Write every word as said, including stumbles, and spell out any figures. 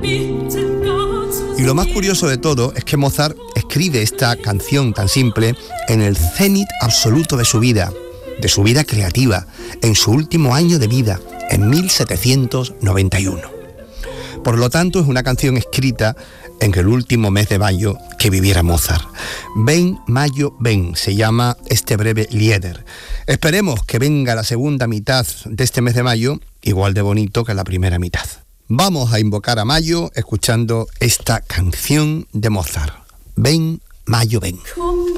Y lo más curioso de todo es que Mozart escribe esta canción tan simple en el cenit absoluto de su vida, de su vida creativa, en su último año de vida, en mil setecientos noventa y uno. Por lo tanto, es una canción escrita en el último mes de mayo que viviera Mozart. Ven, Mayo, ven, se llama este breve Lieder. Esperemos que venga la segunda mitad de este mes de mayo igual de bonito que la primera mitad. Vamos a invocar a Mayo escuchando esta canción de Mozart. Ven, Mayo, ven.